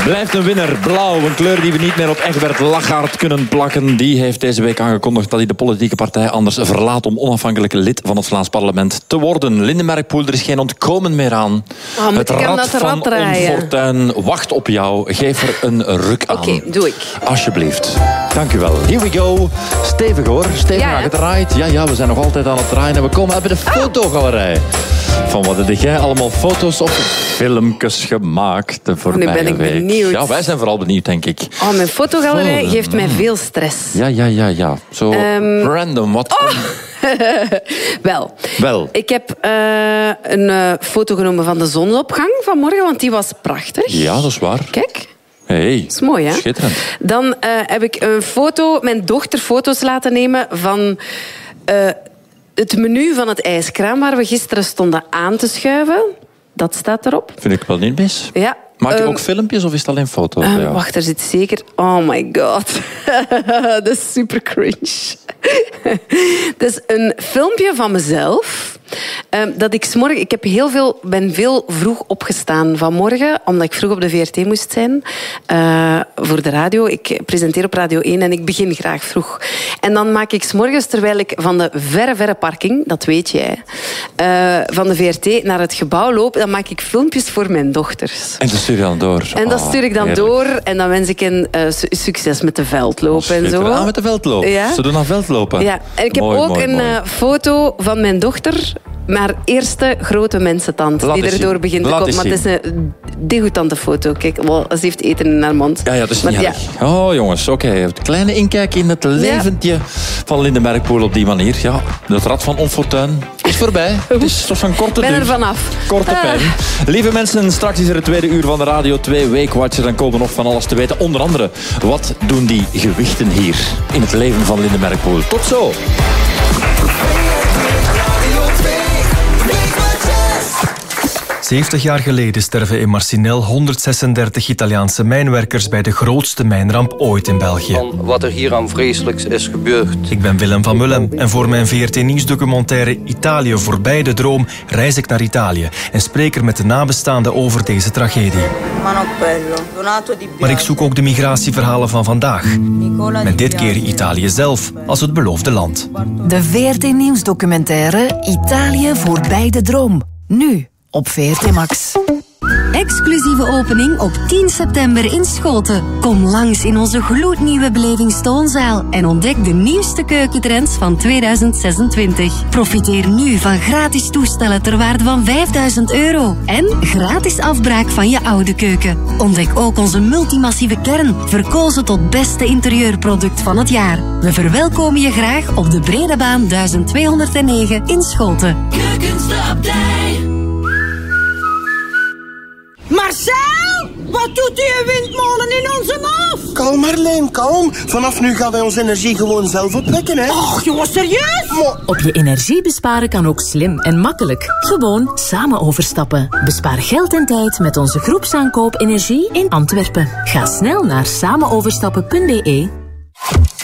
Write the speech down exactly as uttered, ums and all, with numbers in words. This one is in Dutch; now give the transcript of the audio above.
Blijft een winnaar. Blauw, een kleur die we niet meer op Egbert Lachaert kunnen plakken. Die heeft deze week aangekondigd dat hij de politieke partij anders verlaat om onafhankelijk lid van het Vlaams parlement te worden. Linde Merkpoel, er is geen ontkomen meer aan. Oh, moet het ik hem rad dat van rad draaien? Onfortuin wacht op jou. Geef er een ruk aan. Oké, okay, doe ik. Alsjeblieft. Dank u wel. Here we go. Stevig hoor. Stevig ja, aangedraaid. Ja, ja, we zijn nog altijd aan het draaien. En we komen uit bij de fotogalerij. Van wat heb jij allemaal foto's of filmpjes gemaakt de voorbije week? Nu ben ik week? benieuwd. Ja, wij zijn vooral benieuwd, denk ik. Oh, mijn fotogalerij Oh, geeft mij veel stress. Ja, ja, ja, ja. Zo um, random. Wat oh. Wel. Wel. Ik heb uh, een uh, foto genomen van de zonsopgang vanmorgen, want die was prachtig. Ja, dat is waar. Kijk. Hey, dat is mooi, hè? Schitterend. Dan uh, heb ik een foto, mijn dochter foto's laten nemen van uh, het menu van het ijskraam waar we gisteren stonden aan te schuiven. Dat staat erop. Vind ik wel niet mis. Ja. Maak je um, ook filmpjes of is het alleen foto's? Uh, ja. Wacht, er zit zeker... Oh my god. Dat is super cringe. Dat is een filmpje van mezelf. Um, dat ik 's morgen... Ik heb heel veel, ben veel vroeg opgestaan vanmorgen, omdat ik vroeg op de V R T moest zijn. Uh, voor de radio. Ik presenteer op Radio één en ik begin graag vroeg. En dan maak ik 's morgens, terwijl ik van de verre, verre parking, dat weet jij, uh, van de V R T naar het gebouw loop, dan maak ik filmpjes voor mijn dochters. En dat stuur je dan door? En dat stuur ik dan oh, door. En dan wens ik een uh, succes met de veldlopen en zo. Ah, met de veldloop. Ja. Ze doen aan veldlopen. Ja. En ik heb mooi, ook mooi, een mooi. Uh, foto van mijn dochter, maar eerste grote mensentand, Laat die erdoor zien. begint te Laat komen. Maar het is een degoutante foto. Kijk, well, ze heeft eten in haar mond. Ja, ja, dat is niet maar, erg. Ja. Oh, jongens, oké. Okay. Het kleine inkijk in het leventje ja. van Linde Merkpoel op die manier. Ja, het rad van Onfortuin is voorbij. Het is toch een korte duur. Ben er vanaf. Korte ah. pen. Lieve mensen, straks is er het tweede uur van de Radio twee Weekwatcher. Dan komen we nog van alles te weten. Onder andere, wat doen die gewichten hier in het leven van Linde Merkpoel? Tot zo. zeventig jaar geleden sterven in Marcinelle honderdzesendertig Italiaanse mijnwerkers bij de grootste mijnramp ooit in België. Van wat er hier aan vreselijks is gebeurd. Ik ben Willem van Mullem en voor mijn V R T-nieuwsdocumentaire Italië voorbij de droom reis ik naar Italië en spreek er met de nabestaanden over deze tragedie. Maar ik zoek ook de migratieverhalen van vandaag. Met dit keer Italië zelf als het beloofde land. De V R T-nieuwsdocumentaire Italië voorbij de droom. Nu op V R T Max. Exclusieve opening op tien september in Schoten. Kom langs in onze gloednieuwe belevingstoonzaal en ontdek de nieuwste keukentrends van tweeduizend zesentwintig. Profiteer nu van gratis toestellen ter waarde van vijfduizend euro en gratis afbraak van je oude keuken. Ontdek ook onze multimassieve kern, verkozen tot beste interieurproduct van het jaar. We verwelkomen je graag op de Bredebaan duizend tweehonderdnegen in Schoten. Keukenstapdij. Marcel, wat doet uw windmolen in onze hof? Kalm Marleen, kalm. Vanaf nu gaan wij onze energie gewoon zelf opwekken, hè. Och, jongens, serieus? Maar... Op je energie besparen kan ook slim en makkelijk. Gewoon samen overstappen. Bespaar geld en tijd met onze groepsaankoop energie in Antwerpen. Ga snel naar samenoverstappen punt be.